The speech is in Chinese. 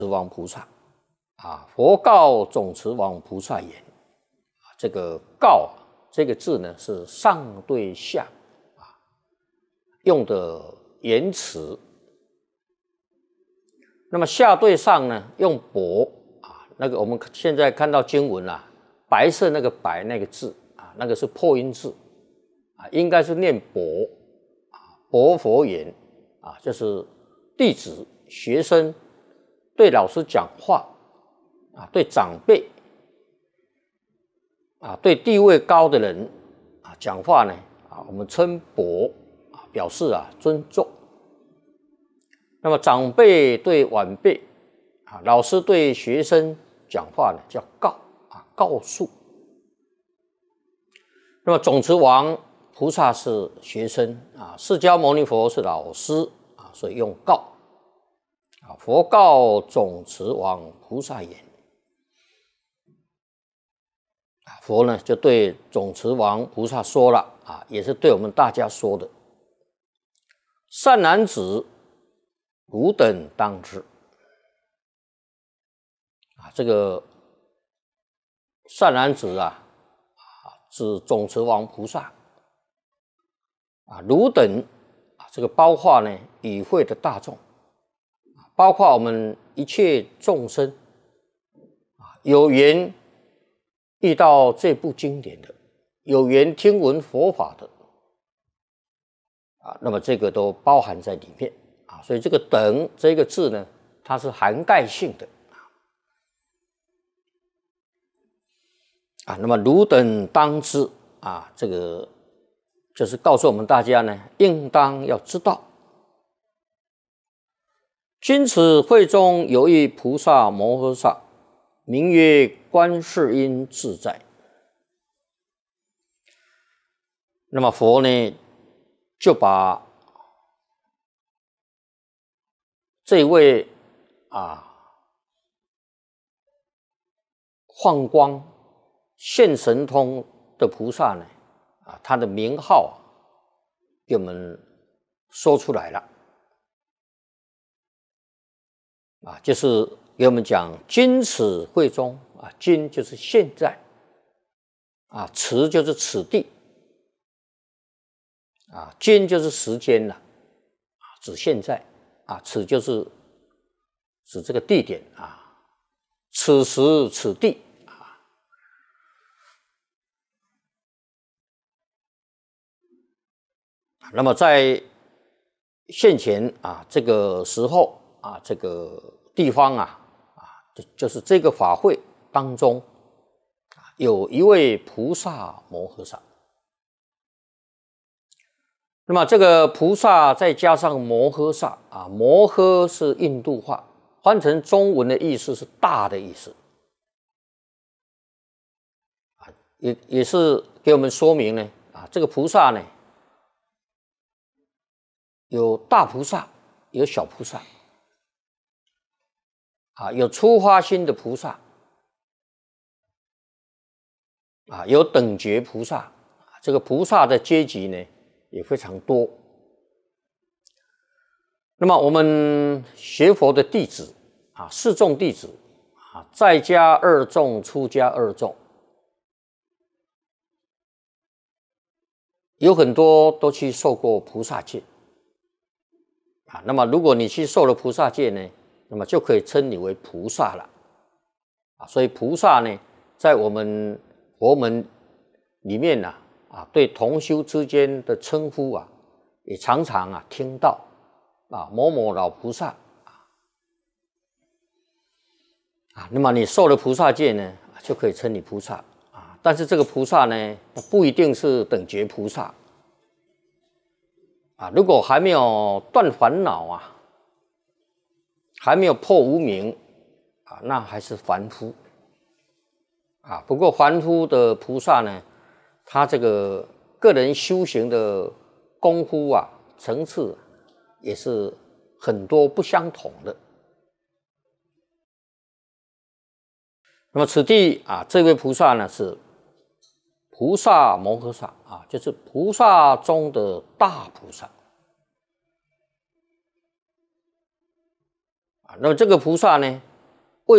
王菩萨啊，佛告总持王菩萨言：这个告这个字呢是上对下啊用的言辞，那么下对上呢用薄啊，那个我们现在看到经文啊，白色那个白那个字啊，那个是破音字啊，应该是念薄啊，薄佛言啊，就是弟子学生对老师讲话啊，对长辈啊，对地位高的人啊讲话呢啊，我们称薄啊，表示啊尊重。那么长辈对晚辈啊，老师对学生讲话呢叫告啊，告诉。那么总持王菩萨是学生啊，释迦牟尼佛是老师啊，所以用告啊。佛告总持王菩萨言啊，佛呢就对总持王菩萨说了啊，也是对我们大家说的：善男子，汝等当知啊，这个善男子啊，指总持王菩萨啊，汝等啊，这个包括呢与会的大众，包括我们一切众生啊，有缘遇到这部经典的，有缘听闻佛法的啊，那么这个都包含在里面啊，所以这个等这个字呢，它是涵盖性的啊。那么汝等当知啊，这个就是告诉我们大家呢，应当要知道，今此会中有一菩萨摩诃萨，名曰观世音自在。那么佛呢，就把这位啊放光现神通的菩萨呢啊，他的名号给我们说出来了啊，就是给我们讲今此会中啊，今就是现在啊，此就是此地啊，今就是时间了啊，指现在啊，此就是指这个地点啊，此时此地啊。那么在现前啊这个时候啊，这个地方啊就是这个法会当中有一位菩萨摩诃萨。那么这个菩萨再加上摩诃萨啊，摩诃是印度话，翻成中文的意思是大的意思啊，也是给我们说明呢啊，这个菩萨呢有大菩萨，有小菩萨啊，有出发心的菩萨啊，有等觉菩萨啊，这个菩萨的阶级呢也非常多。那么我们学佛的弟子啊，四众弟子啊，在家二众，出家二众，有很多都去受过菩萨戒啊。那么如果你去受了菩萨戒呢，那么就可以称你为菩萨了啊。所以菩萨呢，在我们佛门里面呢啊，对同修之间的称呼啊，也常常啊听到啊某某老菩萨啊。那么你受了菩萨戒呢，就可以称你菩萨啊。但是这个菩萨呢，不一定是等觉菩萨啊。如果还没有断烦恼啊，还没有破无明啊，那还是凡夫啊。不过凡夫的菩萨呢，他这个个人修行的功夫啊，层次也是很多不相同的。那么此地啊，这位菩萨呢是菩萨摩诃萨啊，就是菩萨中的大菩萨啊。那么这个菩萨呢